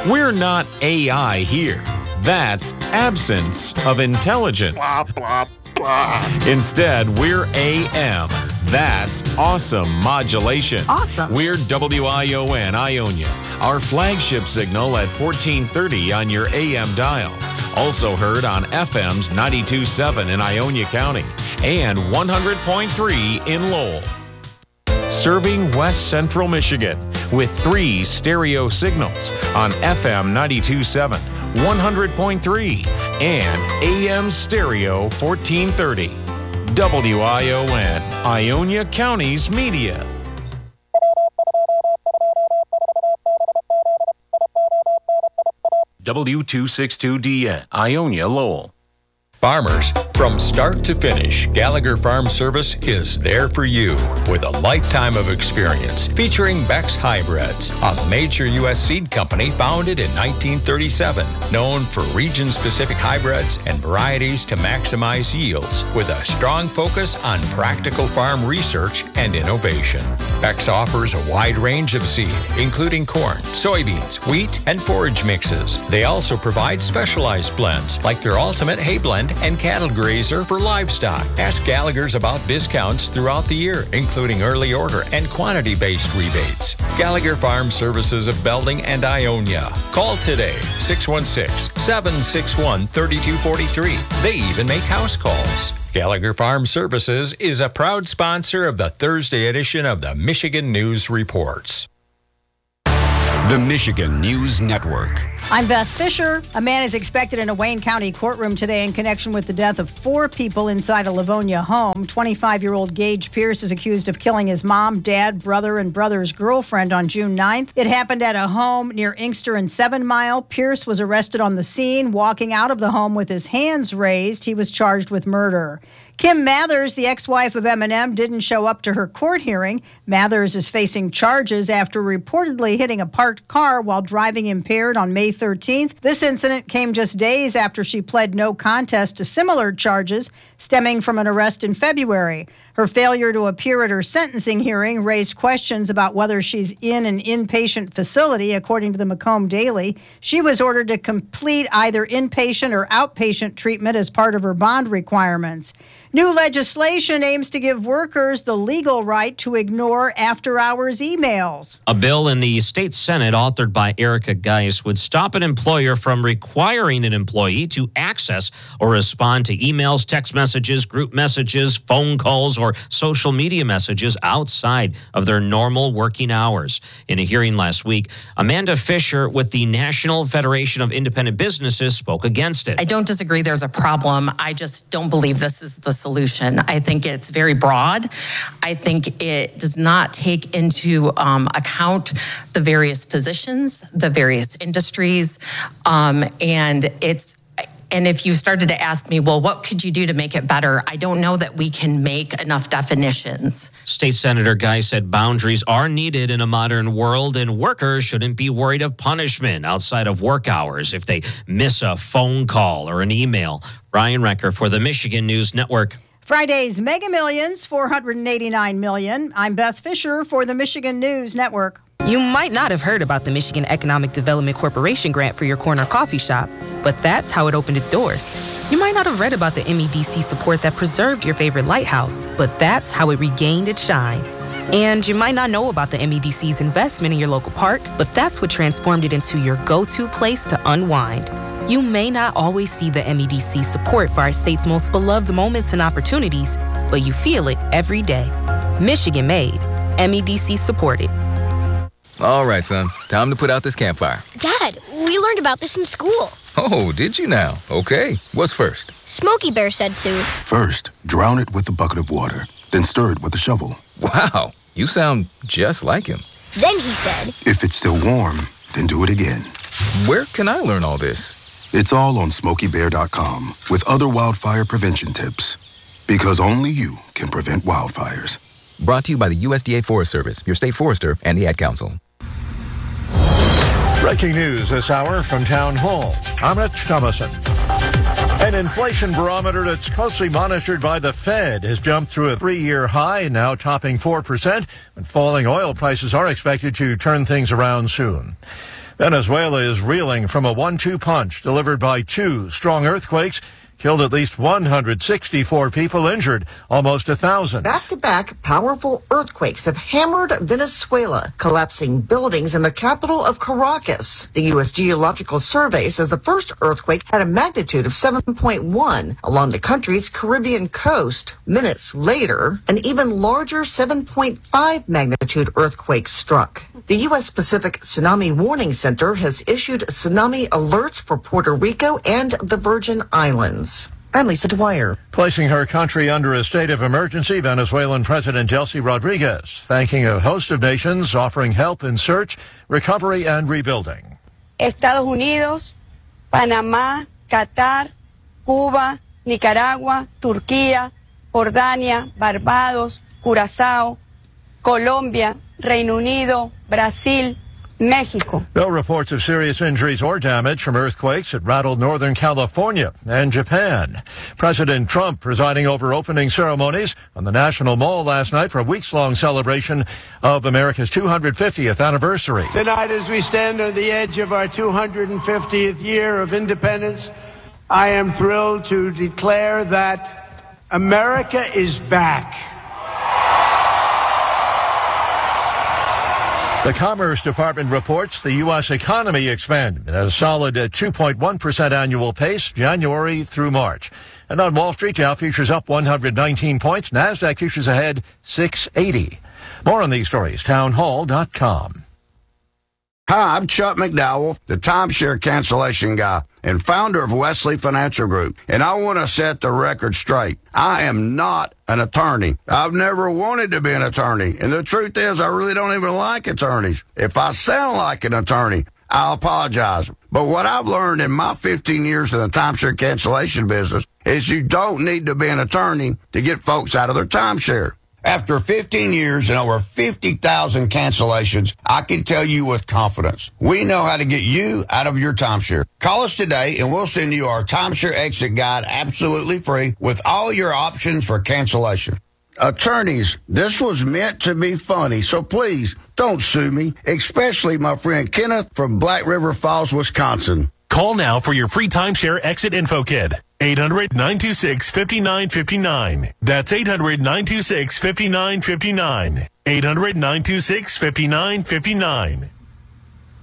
We're not AI here. That's absence of intelligence. Blah, blah, blah. Instead, we're AM. That's awesome modulation. Awesome. We're WION Ionia. Our flagship signal at 1430 on your AM dial. Also heard on FM's 92.7 in Ionia County and 100.3 in Lowell. Serving West Central Michigan with 3 stereo signals on FM 92.7, 100.3, and AM stereo 1430. WION, Ionia County's media. W262DN, Ionia, Lowell. Farmers, from start to finish, Gallagher Farm Service is there for you with a lifetime of experience featuring Beck's Hybrids, a major U.S. seed company founded in 1937, known for region-specific hybrids and varieties to maximize yields with a strong focus on practical farm research and innovation. Beck's offers a wide range of seed, including corn, soybeans, wheat, and forage mixes. They also provide specialized blends like their Ultimate Hay Blend and Cattle Grazer for livestock. Ask Gallagher's about discounts throughout the year, including early order and quantity-based rebates. Gallagher Farm Services of Belding and Ionia. Call today, 616-761-3243. They even make house calls. Gallagher Farm Services is a proud sponsor of the Thursday edition of the Michigan News Reports. The Michigan News Network. I'm Beth Fisher. A man is expected in a Wayne County courtroom today in connection with the death of 4 people inside a Livonia home. 25-year-old Gage Pierce is accused of killing his mom, dad, brother, and brother's girlfriend on June 9th. It happened at a home near Inkster and 7 Mile. Pierce was arrested on the scene, walking out of the home with his hands raised. He was charged with murder. Kim Mathers, the ex-wife of Eminem, didn't show up to her court hearing. Mathers is facing charges after reportedly hitting a parked car while driving impaired on May 13th. This incident came just days after she pled no contest to similar charges stemming from an arrest in February. Her failure to appear at her sentencing hearing raised questions about whether she's in an inpatient facility, according to the Macomb Daily. She was ordered to complete either inpatient or outpatient treatment as part of her bond requirements. New legislation aims to give workers the legal right to ignore after-hours emails. A bill in the state Senate authored by Erica Geis would stop an employer from requiring an employee to access or respond to emails, text messages, group messages, phone calls, or social media messages outside of their normal working hours. In a hearing last week, Amanda Fisher with the National Federation of Independent Businesses spoke against it. I don't disagree there's a problem. I just don't believe this is the solution. I think it's very broad. I think it does not take into account the various positions, the various industries, and if you started to ask me, well, what could you do to make it better? I don't know that we can make enough definitions. State Senator Guy said boundaries are needed in a modern world, and workers shouldn't be worried of punishment outside of work hours if they miss a phone call or an email. Ryan Recker for the Michigan News Network. Friday's Mega Millions, $489 million. I'm Beth Fisher for the Michigan News Network. You might not have heard about the Michigan Economic Development Corporation grant for your corner coffee shop, but that's how it opened its doors. You might not have read about the MEDC support that preserved your favorite lighthouse, but that's how it regained its shine. And you might not know about the MEDC's investment in your local park, but that's what transformed it into your go-to place to unwind. You may not always see the MEDC support for our state's most beloved moments and opportunities, but you feel it every day. Michigan made. MEDC supported. All right, son. Time to put out this campfire. Dad, we learned about this in school. Oh, did you now? Okay. What's first? Smokey Bear said to. First, drown it with a bucket of water, then stir it with a shovel. Wow, you sound just like him. Then he said, if it's still warm, then do it again. Where can I learn all this? It's all on SmokeyBear.com with other wildfire prevention tips. Because only you can prevent wildfires. Brought to you by the USDA Forest Service, your state forester, and the Ad Council. Breaking news this hour from Town Hall. I'm Rich Thomason. An inflation barometer that's closely monitored by the Fed has jumped through a 3-year high, now topping 4%, and falling oil prices are expected to turn things around soon. Venezuela is reeling from a 1-2 punch delivered by 2 strong earthquakes. Killed at least 164 people, injured almost 1,000. Back-to-back powerful earthquakes have hammered Venezuela, collapsing buildings in the capital of Caracas. The U.S. Geological Survey says the first earthquake had a magnitude of 7.1 along the country's Caribbean coast. Minutes later, an even larger 7.5 magnitude earthquake struck. The U.S. Pacific Tsunami Warning Center has issued tsunami alerts for Puerto Rico and the Virgin Islands. I'm Lisa Dwyer. Placing her country under a state of emergency, Venezuelan President Delcy Rodriguez thanking a host of nations offering help in search, recovery, and rebuilding. Estados Unidos, Panamá, Qatar, Cuba, Nicaragua, Turquía, Jordania, Barbados, Curazao, Colombia, Reino Unido, Brasil, Mexico. No reports of serious injuries or damage from earthquakes that rattled Northern California and Japan. President Trump presiding over opening ceremonies on the National Mall last night for a weeks-long celebration of America's 250th anniversary. Tonight, as we stand on the edge of our 250th year of independence, I am thrilled to declare that America is back. The Commerce Department reports the U.S. economy expanded at a solid 2.1% annual pace, January through March. And on Wall Street, Dow futures up 119 points. NASDAQ futures ahead 680. More on these stories, townhall.com. Hi, I'm Chuck McDowell, the timeshare cancellation guy and founder of Wesley Financial Group. And I want to set the record straight. I am not an attorney. I've never wanted to be an attorney. And the truth is, I really don't even like attorneys. If I sound like an attorney, I'll apologize. But what I've learned in my 15 years in the timeshare cancellation business is you don't need to be an attorney to get folks out of their timeshare. After 15 years and over 50,000 cancellations, I can tell you with confidence, we know how to get you out of your timeshare. Call us today and we'll send you our timeshare exit guide absolutely free with all your options for cancellation. Attorneys, this was meant to be funny, so please don't sue me, especially my friend Kenneth from Black River Falls, Wisconsin. Call now for your free timeshare exit info kit. 800-926-5959. That's 800-926-5959. 800-926-5959.